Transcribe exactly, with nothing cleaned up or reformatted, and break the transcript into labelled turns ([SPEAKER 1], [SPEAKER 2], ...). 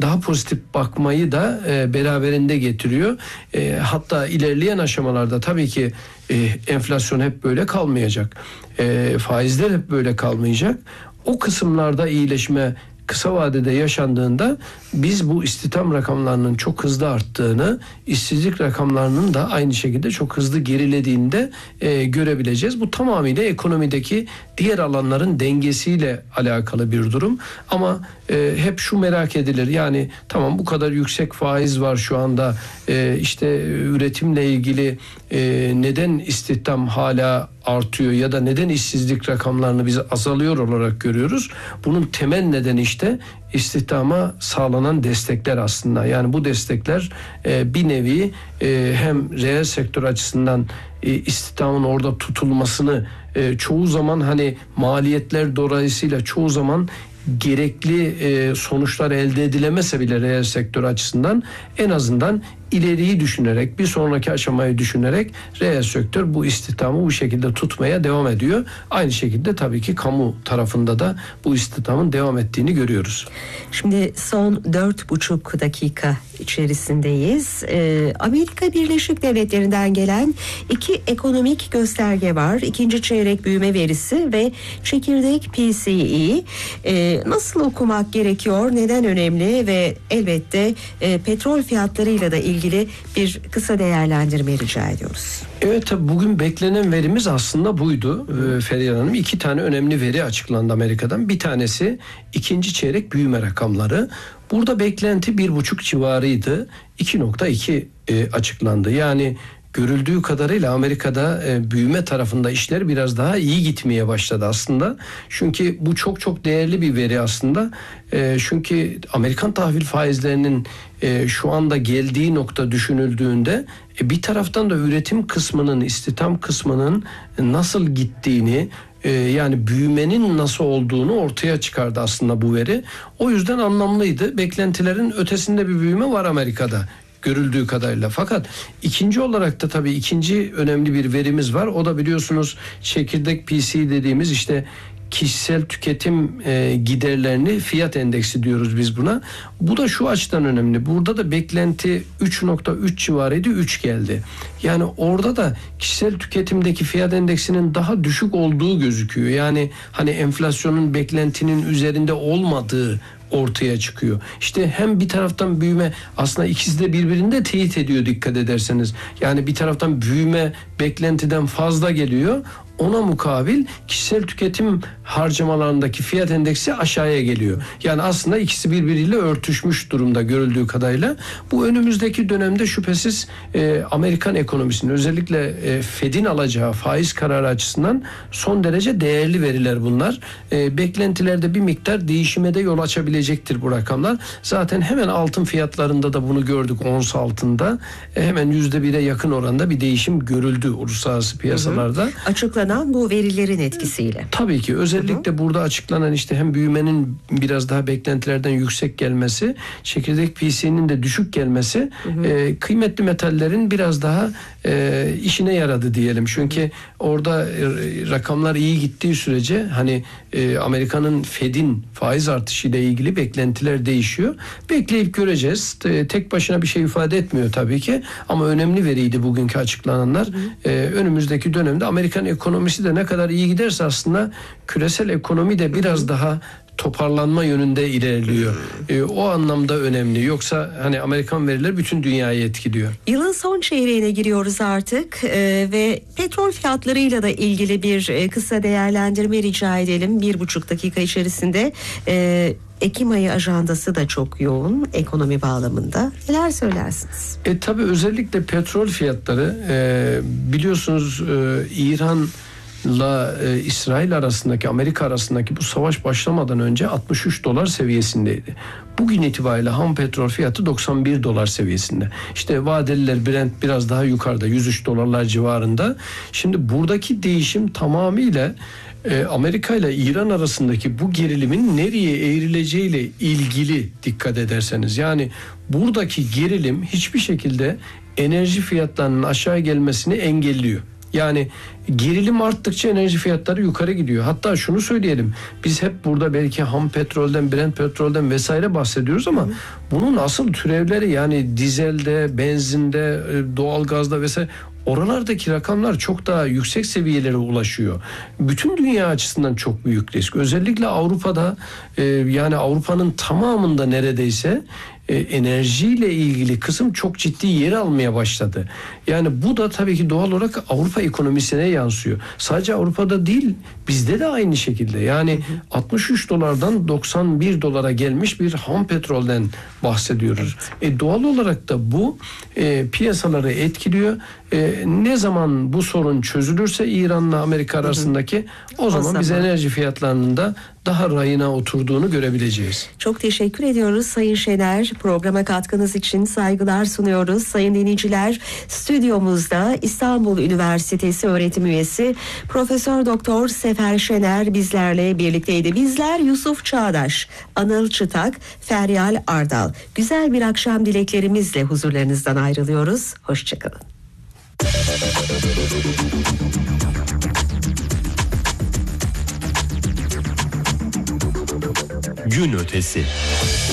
[SPEAKER 1] daha pozitif bakmayı da e, beraberinde getiriyor. E, hatta ilerleyen aşamalarda tabii ki e, enflasyon hep böyle kalmayacak. E, faizler hep böyle kalmayacak. O kısımlarda iyileşme kısa vadede yaşandığında biz bu istihdam rakamlarının çok hızlı arttığını, işsizlik rakamlarının da aynı şekilde çok hızlı gerilediğinde e, görebileceğiz. Bu tamamıyla ekonomideki diğer alanların dengesiyle alakalı bir durum. Ama e, hep şu merak edilir. Yani tamam, bu kadar yüksek faiz var şu anda. E, işte üretimle ilgili e, neden istihdam hala artıyor ya da neden işsizlik rakamlarını biz azalıyor olarak görüyoruz? Bunun temel nedeni işte istihdama sağlanan destekler aslında. Yani bu destekler e, bir nevi e, hem reel sektör açısından e, istihdamın orada tutulmasını e, çoğu zaman hani maliyetler dolayısıyla çoğu zaman gerekli e, sonuçlar elde edilemese bile reel sektör açısından en azından ileriyi düşünerek, bir sonraki aşamayı düşünerek reel sektör bu istihdamı bu şekilde tutmaya devam ediyor. Aynı şekilde tabii ki kamu tarafında da bu istihdamın devam ettiğini görüyoruz.
[SPEAKER 2] Şimdi son dört buçuk dakika içerisindeyiz. Ee, Amerika Birleşik Devletleri'nden gelen iki ekonomik gösterge var. İkinci çeyrek büyüme verisi ve çekirdek P C E. Ee, nasıl okumak gerekiyor? Neden önemli? Ve elbette e, petrol fiyatlarıyla da ilgili ilgili bir kısa değerlendirme rica ediyoruz.
[SPEAKER 1] Evet, tabii bugün beklenen verimiz aslında buydu ee, Feriha Hanım. İki tane önemli veri açıklandı Amerika'dan. Bir tanesi ikinci çeyrek büyüme rakamları. Burada beklenti bir buçuk civarıydı. iki nokta iki e, açıklandı. Yani görüldüğü kadarıyla Amerika'da e, büyüme tarafında işler biraz daha iyi gitmeye başladı aslında. Çünkü bu çok çok değerli bir veri aslında. E, çünkü Amerikan tahvil faizlerinin e, şu anda geldiği nokta düşünüldüğünde e, bir taraftan da üretim kısmının, istihdam kısmının nasıl gittiğini, e, yani büyümenin nasıl olduğunu ortaya çıkardı aslında bu veri. O yüzden anlamlıydı. Beklentilerin ötesinde bir büyüme var Amerika'da görüldüğü kadarıyla. Fakat ikinci olarak da tabii ikinci önemli bir verimiz var. O da biliyorsunuz çekirdek P C E dediğimiz işte kişisel tüketim e, giderlerini, fiyat endeksi diyoruz biz buna. Bu da şu açıdan önemli. Burada da beklenti üç nokta üç civarıydı, üç geldi. Yani orada da kişisel tüketimdeki fiyat endeksinin daha düşük olduğu gözüküyor. Yani hani enflasyonun beklentinin üzerinde olmadığı ortaya çıkıyor. İşte hem bir taraftan büyüme, aslında ikisi de birbirinde teyit ediyor dikkat ederseniz. Yani bir taraftan büyüme beklentiden fazla geliyor. Ona mukabil kişisel tüketim harcamalarındaki fiyat endeksi aşağıya geliyor. Yani aslında ikisi birbiriyle örtüşmüş durumda görüldüğü kadarıyla. Bu önümüzdeki dönemde şüphesiz e, Amerikan ekonomisinin, özellikle e, Fed'in alacağı faiz kararı açısından son derece değerli veriler bunlar. E, beklentilerde bir miktar değişime de yol açabilecektir bu rakamlar. Zaten hemen altın fiyatlarında da bunu gördük, ons altında. E, hemen yüzde bire yakın oranda bir değişim görüldü uluslararası piyasalarda. Hı hı.
[SPEAKER 2] Açıklanan bu verilerin etkisiyle.
[SPEAKER 1] Tabii ki özellikle hı hı. burada açıklanan işte hem büyümenin biraz daha beklentilerden yüksek gelmesi, çekirdek P C E'nin de düşük gelmesi hı hı. E, kıymetli metallerin biraz daha e, işine yaradı diyelim. Çünkü hı hı. orada e, rakamlar iyi gittiği sürece hani e, Amerika'nın Fed'in faiz artışıyla ilgili beklentiler değişiyor. Bekleyip göreceğiz. E, tek başına bir şey ifade etmiyor tabii ki ama önemli veriydi bugünkü açıklananlar. Hı hı. E, önümüzdeki dönemde Amerikan ekonomisi de ne kadar iyi giderse aslında küresel ekonomi de biraz daha toparlanma yönünde ilerliyor. E, o anlamda önemli. Yoksa hani Amerikan verileri bütün dünyayı etkiliyor.
[SPEAKER 2] Yılın son çeyreğine giriyoruz artık e, ve petrol fiyatlarıyla da ilgili bir e, kısa değerlendirme rica edelim. Bir buçuk dakika içerisinde. E, Ekim ayı ajandası da çok yoğun ekonomi bağlamında. Neler söylersiniz?
[SPEAKER 1] E tabii özellikle petrol fiyatları e, biliyorsunuz e, İran La e, İsrail arasındaki, Amerika arasındaki bu savaş başlamadan önce altmış üç dolar seviyesindeydi. Bugün itibariyle ham petrol fiyatı doksan bir dolar seviyesinde. İşte vadeliler Brent biraz daha yukarıda, yüz üç dolarlar civarında. Şimdi buradaki değişim tamamıyla e, Amerika ile İran arasındaki bu gerilimin nereye eğrileceğiyle ilgili dikkat ederseniz. Yani buradaki gerilim hiçbir şekilde enerji fiyatlarının aşağı gelmesini engelliyor. Yani gerilim arttıkça enerji fiyatları yukarı gidiyor. Hatta şunu söyleyelim. Biz hep burada belki ham petrolden, Brent petrolden vesaire bahsediyoruz ama hı. bunun asıl türevleri yani dizelde, benzinde, doğalgazda vesaire oralardaki rakamlar çok daha yüksek seviyelere ulaşıyor. Bütün dünya açısından çok büyük risk. Özellikle Avrupa'da e, yani Avrupa'nın tamamında neredeyse e, enerjiyle ilgili kısım çok ciddi yer almaya başladı. Yani bu da tabii ki doğal olarak Avrupa ekonomisine yansıyor. Sadece Avrupa'da değil, bizde de aynı şekilde. Yani hı hı. altmış üç dolardan doksan bir dolara gelmiş bir ham petrolden bahsediyoruz. Evet. E, doğal olarak da bu e, piyasaları etkiliyor. E, ne zaman bu sorun çözülürse İran'la Amerika arasındaki hı hı. o, o zaman, zaman biz enerji fiyatlarının da daha rayına oturduğunu görebileceğiz.
[SPEAKER 2] Çok teşekkür ediyoruz Sayın Şener. Programa katkınız için saygılar sunuyoruz. Sayın dinleyiciler, stüdyomuzda İstanbul Üniversitesi öğretim üyesi Profesör Doktor Sefer Şener bizlerle birlikteydi. Bizler Yusuf Çağdaş, Anıl Çıtak, Feryal Ardal. Güzel bir akşam dileklerimizle huzurlarınızdan ayrılıyoruz. Hoşçakalın.
[SPEAKER 3] Gün ötesi.